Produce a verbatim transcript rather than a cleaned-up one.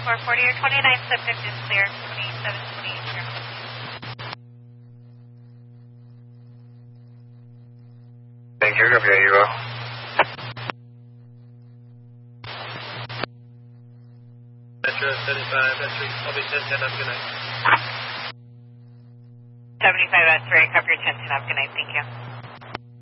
four forty or twenty-nine subject is clear, twenty-seven twenty-eight here. Thank you, copy, you go. Metro seventy-five, that's three, I'll be ten ten, have a good night. seventy-five, that's right, copy your ten ten, have a good night, thank you.